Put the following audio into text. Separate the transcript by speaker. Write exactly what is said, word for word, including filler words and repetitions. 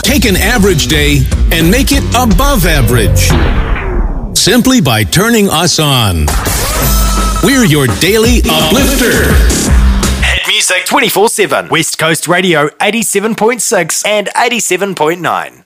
Speaker 1: Take an average day and make it above average. Simply by turning us on. We're your daily uplifter.
Speaker 2: Hit music twenty-four seven. West Coast Radio eighty-seven point six and eighty-seven point nine.